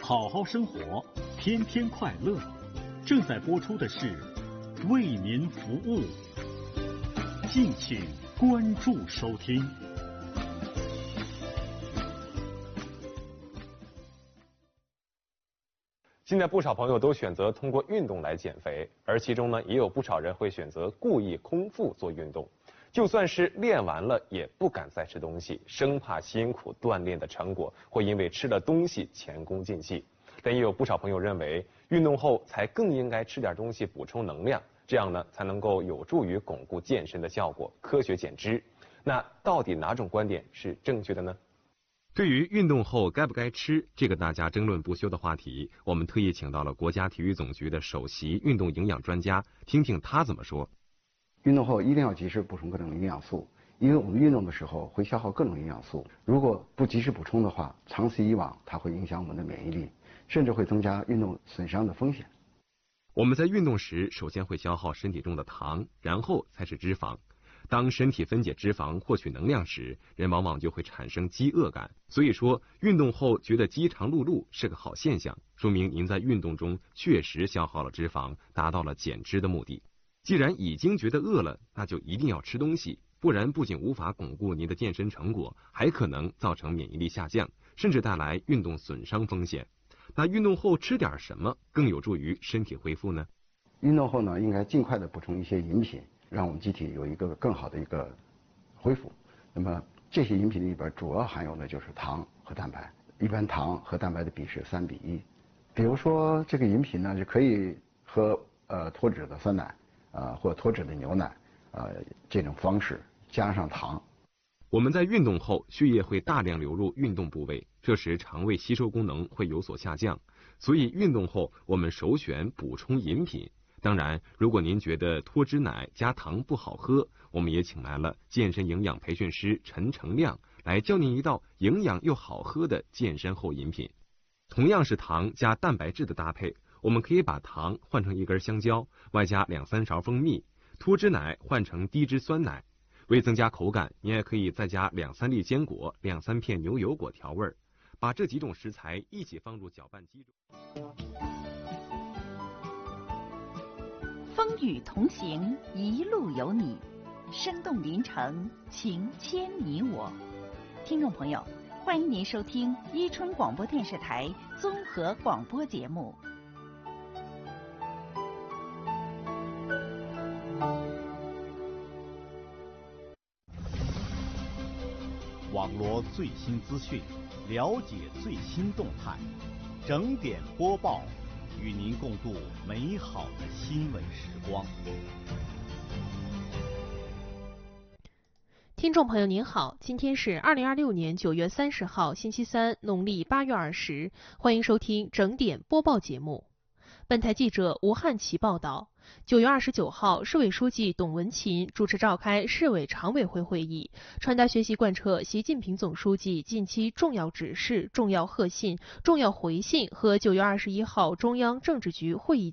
好好生活，天天快乐。正在播出的是为您服务，敬请关注收听。 现在不少朋友都选择通过运动来减肥，而其中呢，也有不少人会选择故意空腹做运动，就算是练完了也不敢再吃东西，生怕辛苦锻炼的成果会因为吃了东西前功尽弃。但也有不少朋友认为，运动后才更应该吃点东西补充能量，这样呢才能够有助于巩固健身的效果，科学减脂。那到底哪种观点是正确的呢？对于运动后该不该吃这个大家争论不休的话题，我们特意请到了国家体育总局的首席运动营养专家，听听他怎么说。 运动后一定要及时补充各种营养素，因为我们运动的时候会消耗各种营养素，如果不及时补充的话，长此以往它会影响我们的免疫力，甚至会增加运动损伤的风险。 我们在运动时首先会消耗身体中的糖，然后才是脂肪。当身体分解脂肪获取能量时，人往往就会产生饥饿感。所以说，运动后觉得饥肠辘辘是个好现象，说明您在运动中确实消耗了脂肪，达到了减脂的目的。既然已经觉得饿了，那就一定要吃东西，不然不仅无法巩固您的健身成果，还可能造成免疫力下降，甚至带来运动损伤风险。那运动后吃点什么更有助于身体恢复呢？ 运动后呢，应该尽快的补充一些饮品，让我们机体有一个更好的一个恢复。那么这些饮品里边主要含有的就是糖和蛋白，一般糖和蛋白的比是3:1。比如说这个饮品呢，就可以喝脱脂的酸奶或脱脂的牛奶这种方式加上糖。 我们在运动后，血液会大量流入运动部位，这时肠胃吸收功能会有所下降，所以运动后我们首选补充饮品。当然，如果您觉得脱脂奶加糖不好喝，我们也请来了健身营养培训师陈成亮来教您一道营养又好喝的健身后饮品。同样是糖加蛋白质的搭配，我们可以把糖换成一根香蕉，外加2-3勺蜂蜜；脱脂奶换成低脂酸奶。为增加口感，您也可以再加2-3粒坚果、2-3片牛油果调味。把这几种食材一起放入搅拌机中。 风雨同行，一路有你，生动临城，情牵你我。听众朋友，欢迎您收听伊春广播电视台综合广播节目。 网罗最新资讯，了解最新动态，整点播报，与您共度美好的新闻时光。 听众朋友您好，今天是2026年9月30号星期三，农历8月20，欢迎收听整点播报节目。本台记者吴汉奇报道，9月29号，市委书记董文勤主持召开市委常委会会议，传达学习贯彻习近平总书记近期重要指示、重要贺信、重要回信和9月21号中央政治局会议